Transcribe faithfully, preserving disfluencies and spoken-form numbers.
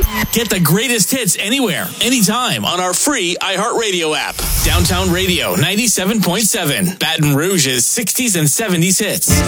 Get the greatest hits anywhere, anytime on our free iHeartRadio app. Downtown Radio ninety-seven point seven, Baton Rouge's sixties and seventies hits.